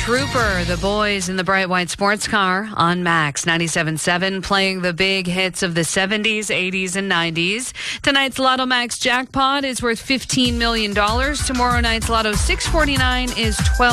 Trooper, the boys in the bright white sports car on Max 97.7, playing the big hits of the 70s, 80s, and 90s. Tonight's Lotto Max jackpot is worth $15 million. Tomorrow night's Lotto 649 is $12